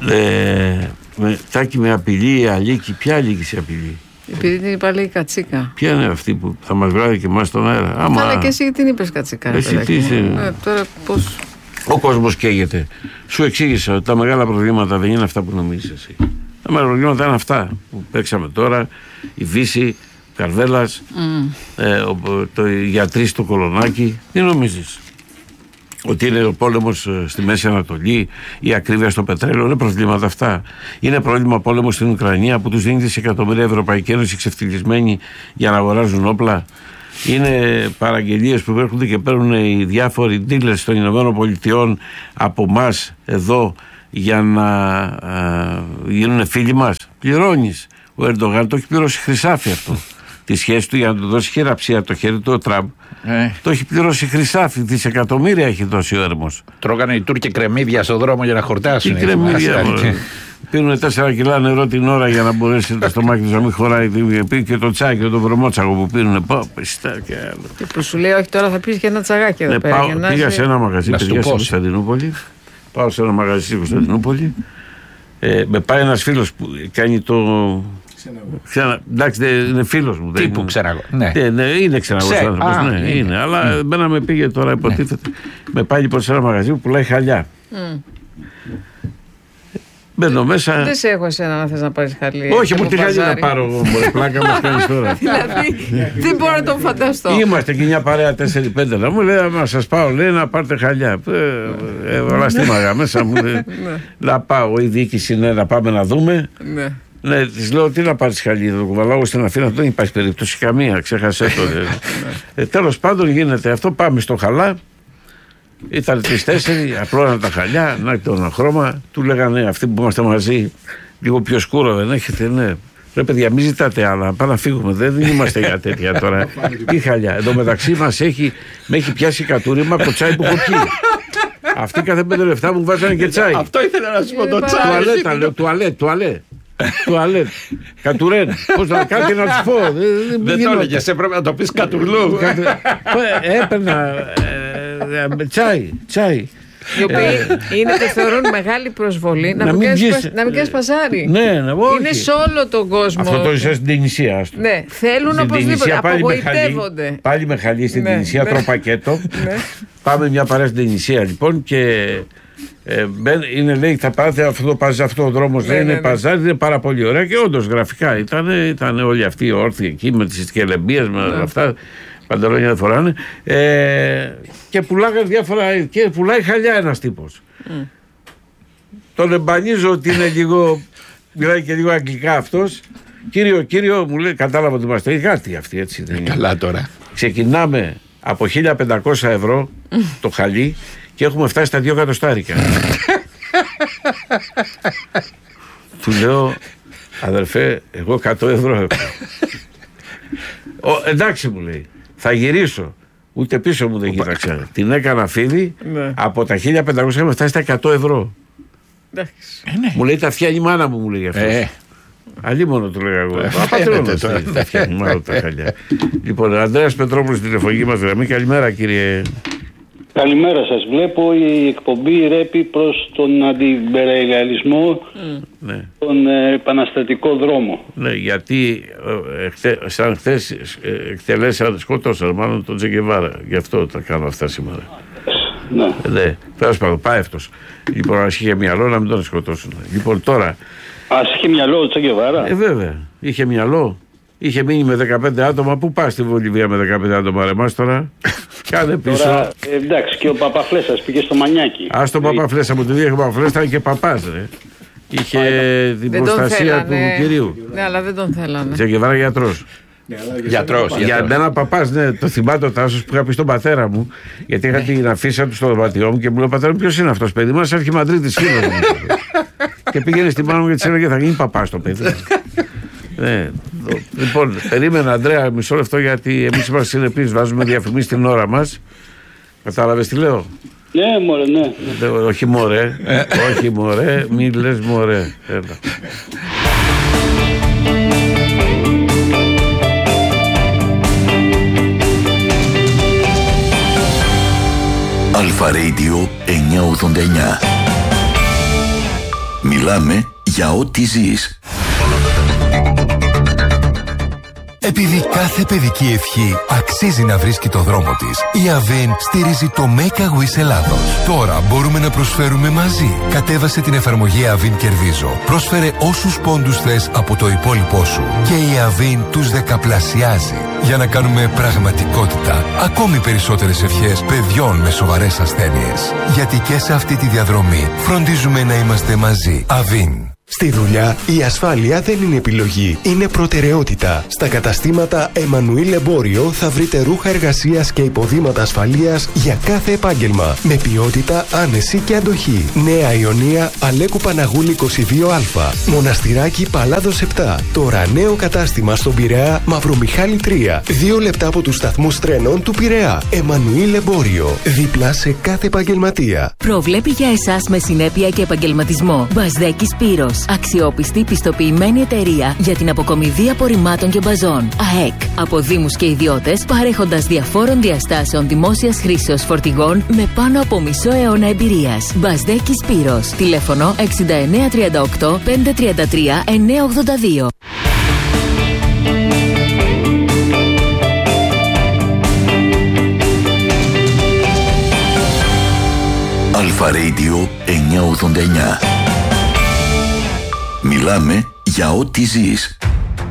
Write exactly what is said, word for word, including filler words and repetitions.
Ε, με, τάκι με απειλεί η Αλίκη. Ποια Αλίκη σε απειλεί? Επειδή την είπα λέει Κατσίκα. Ποια είναι αυτή που θα μας βγάλει και εμάς στον αέρα? Άμα... Αλλά και εσύ την είπες Κατσίκα. Εσύ τι είσαι... ε, τώρα πώς... Ο κόσμος καίγεται. Σου εξήγησα ότι τα μεγάλα προβλήματα δεν είναι αυτά που νομίζεις εσύ. Τα μεγάλα προβλήματα είναι αυτά που παίξαμε τώρα. Η Βύση, Καρβέλας, mm. ε, ο, το, οι γιατροί στο Κολονάκι. Τι νομίζεις? Ότι είναι ο πόλεμος στη Μέση Ανατολή, η ακρίβεια στο πετρέλαιο? Είναι προβλήματα αυτά. Είναι πρόβλημα πόλεμος στην Ουκρανία που τους δίνει δισεκατομμύρια Ευρωπαϊκή Ένωση ξεφτυλισμένοι για να αγοράζουν όπλα? Είναι παραγγελίες που έρχονται και παίρνουν οι διάφοροι dealers των Ηνωμένων Πολιτειών από εμάς εδώ για να α, γίνουν φίλοι μας? Πληρώνεις. Ο Ερντογάν το έχει πληρώσει χρυσάφι αυτό. Τη σχέση του για να του δώσει χειραψία το χέρι του ο Τραμπ. Ε. Το έχει πληρώσει χρυσάφι. Δισεκατομμύρια έχει δώσει ο έρμος. Τρώγανε οι Τούρκοι κρεμμύδια στον δρόμο για να χορτάσουν. Τι κρεμμύδια? Πίνουν τέσσερα κιλά νερό την ώρα για να μπορέσει το στομάχι του να μην χωράει. Πίνει και το τσάκι και το βρωμότσαγο που πίνουν. Πω, πιστά και άλλο. Και που σου λέει, όχι τώρα θα πεις και ένα τσαγάκι εδώ ναι, πέρα. Πάω, πήγα είσαι... σε ένα μαγαζί παιδιά στην Κωνσταντινούπολη. Πάω σε ένα μαγαζί στην Κωνσταντινούπολη. Ε, με πάει ένας φίλος που κάνει το. Ξένα, εντάξει, είναι φίλος μου. Τι που ξέρω εγώ. Ναι. Ναι, ναι, είναι ξεναγός άνθρωπος. Ναι, είναι. είναι. Αλλά mm. μένα με πήγε τώρα, υποτίθεται. Ναι. Με πάει λοιπόν σε ένα μαγαζί που πουλάει χαλιά. Mm. Μπαίνω μέσα. Δεν σε έχω εσένα να θες να πάρεις χαλί. Όχι, μου τη χαλί να πάρω εγώ. Μπορεί πλάκα μας κάνεις τώρα. Δηλαδή, δεν μπορώ να τον φανταστώ. Είμαστε και μια παρέα τέσσερα πέντε. Να μου λέει, να σας πάω, λέει να πάρετε χαλιά. Έβαλα στη μαγά μέσα μου. Να πάω, η διοίκηση είναι να πάμε να δούμε. Ναι, τη λέω τι να πάρει χαλί, το κουβαλάω στην Αθήνα, δεν υπάρχει περίπτωση καμία, ξέχασε το. ε, τέλος πάντων γίνεται αυτό, πάμε στο χαλά. Ήταν τρεις τέσσερι, απλώνα τα χαλιά, να το ένα χρώμα. Του λέγανε αυτοί που είμαστε μαζί, λίγο πιο σκούρο δεν έχετε? Ναι. Ρε παιδιά, μην ζητάτε άλλα, πάμε να φύγουμε. Δεν είμαστε για τέτοια τώρα. Τι χαλιά. Εν τω μεταξύ μας έχει, με έχει πιάσει κατούριμα από το τσάι που έχω πιει. Αυτοί κάθε πέντε λεπτά μου βάζανε και τσάι. Αυτό ήθελα να σου πω, το τσάι. Τουαλέτα, λέω, τουαλέτ, τουαλέτ. Τουαλέτ. Κατουρέν. Πώς να κάτι να τους πω. Δεν το έλεγες, έπρεπε να το πεις κατουρλού. Έπαιρνα τσάι, τσάι. Οι οποίοι είναι, το θεωρούν μεγάλη προσβολή να μην κάνεις παζάρι. Ναι, είναι σε όλο τον κόσμο. Αυτό το είσαι στην Τινησία. Ναι, θέλουν οπωσδήποτε, απογοητεύονται. Πάλι με χαλί στην Τινησία, τρώω πακέτο. Πάμε μια παρέα στην Τινησία λοιπόν και είναι, λέει, θα πάτε αυτό, παζ, αυτό ο δρόμος, ναι, είναι ναι, παζάρι, είναι πάρα πολύ ωραία και όντως γραφικά ήταν, ήταν όλοι αυτοί οι όρθιοι εκεί με τις κελεμπίες, με ναι. αυτά. Παντελόνια δεν φοράνε. Ε, και πουλάγανε διάφορα. Και πουλάει χαλιά ένας τύπος. Mm. Τον εμπανίζω ότι είναι λίγο. Μιλάει και λίγο αγγλικά αυτός. Κύριο, κύριο, μου λέει, κατάλαβα ότι είμαστε γάτοι αυτοί, έτσι. Δεν είναι? Καλά τώρα. Ξεκινάμε από χίλια πεντακόσια ευρώ το χαλί και έχουμε φτάσει στα δύο εκατοστάρικα. Του λέω, αδερφέ, εγώ εκατό ευρώ έχω. Ο, εντάξει, μου λέει. Θα γυρίσω. Ούτε πίσω μου δεν κοίταξα. Την έκανα φίδι. Ναι. Από τα χίλια πεντακόσια έχουμε φτάσει στα εκατό ευρώ. Ε, ναι. Μου λέει τα φτιάχνει η μάνα μου, μου λέει αυτό. Ε. Αλλήμωνο του λέγα εγώ. Απατρώνω τα φτιάχνει η μάνα τα χαλιά. Λοιπόν, Ανδρέας Πετρόπουλος, τηλεφωνική μας γραμμή. Καλημέρα, κύριε. Καλημέρα σας. Βλέπω η εκπομπή ρέπει προς τον αντιπεριαλισμό, mm. τον ε, επαναστατικό δρόμο. Ναι, γιατί ε, χθε, σαν χθες ε, εκτελέσαν, σκότωσαν μάλλον τον Τζε Γκεβάρα. Γι' αυτό τα κάνω αυτά σήμερα. Ναι. Ε, ναι, τέλος πάντων, πάει αυτός. Λοιπόν, ας είχε μυαλό να μην τον σκοτώσουν. Λοιπόν, τώρα... Ας είχε μυαλό ο Τζε Γκεβάρα. Ε, βέβαια. Είχε μυαλό. Είχε μείνει με δεκαπέντε άτομα. Πού πάει στη Βολιβία με δεκαπέντε άτομα, ρε μας τώρα? Κάνε πίσω. Τώρα, ε, εντάξει, και ο Παπαφλέσας πήγε στο Μανιάκι. Α, τον Παπαφλέσα μου τη δει, ο Παπαφλέσα ήταν και παπάς, ρε. Είχε Α, την προστασία του κυρίου. Ναι, αλλά δεν τον θέλανε. Τζε Γκεβάρα γιατρός. Γιατρός. Για μένα παπάς, ναι, το θυμάμαι το τάσος που είχα πει στον πατέρα μου. Γιατί είχα την αφίσα του στο δωμάτιό μου και μου λέει: πατέρα μου, ποιος είναι αυτός, παιδί μας, Αρχιμανδρίτης φίλος μου. Και πήγαινε στην μάνα μου και της έλεγε: θα γίνει παπάς το παιδί. Ναι. Λοιπόν, περίμενα, Ανδρέα, μισό λεπτό, γιατί εμείς είμαστε συνεπείς, βάζουμε διαφημίσεις στην ώρα μας. Κατάλαβες τι λέω? Ναι, μωρέ, ναι. Ε, όχι μωρέ, όχι μωρέ, μη λες μωρέ. Έλα. Αλφα Radio εννιακόσια ογδόντα εννιά. Μιλάμε για ό,τι ζεις. Επειδή κάθε παιδική ευχή αξίζει να βρίσκει το δρόμο της, η Avin στηρίζει το Make a Wish Ελλάδος. Τώρα μπορούμε να προσφέρουμε μαζί. Κατέβασε την εφαρμογή Avin Κερδίζω. Πρόσφερε όσους πόντους θες από το υπόλοιπό σου και η Avin τους δεκαπλασιάζει για να κάνουμε πραγματικότητα ακόμη περισσότερες ευχές παιδιών με σοβαρές ασθένειες. Γιατί και σε αυτή τη διαδρομή φροντίζουμε να είμαστε μαζί. Avin. Στη δουλειά, η ασφάλεια δεν είναι επιλογή, είναι προτεραιότητα. Στα καταστήματα Εμμανουήλ Εμπόριο θα βρείτε ρούχα εργασίας και υποδήματα ασφαλείας για κάθε επάγγελμα. Με ποιότητα, άνεση και αντοχή. Νέα Ιωνία, Αλέκου Παναγούλη είκοσι δύο Α. Μοναστηράκι Παλάδος επτά. Τώρα νέο κατάστημα στον Πειραιά, Μαυρομιχάλη τρία. Δύο λεπτά από τους σταθμούς τρένων του Πειραιά. Εμμανουήλ Εμπόριο. Δίπλα σε κάθε επαγγελματία. Προβλέπει για εσάς με συνέπεια και επαγγελματισμό. Μπασδέκη Σπύρος. Αξιόπιστη, πιστοποιημένη εταιρεία για την αποκομιδή απορριμμάτων και μπαζών. ΑΕΚ. Από δήμους και ιδιώτες, παρέχοντας διαφόρων διαστάσεων δημόσιας χρήσεως φορτηγών με πάνω από μισό αιώνα εμπειρίας. Μπασδέκη Σπύρος. Τηλέφωνο εξήντα εννέα τριάντα οκτώ πεντακόσια τριάντα τρία εννιακόσια ογδόντα δύο. Αλφα Radio εννιακόσια ογδόντα εννιά. Μιλάμε για ό,τι ζεις.